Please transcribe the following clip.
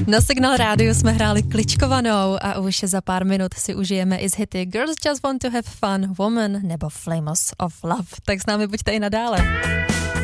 Na Signál rádiu jsme hráli kličkovanou a už za pár minut si užijeme i z hity Girls Just Want to Have Fun, Woman nebo Flames of Love. Tak s námi buďte i nadále.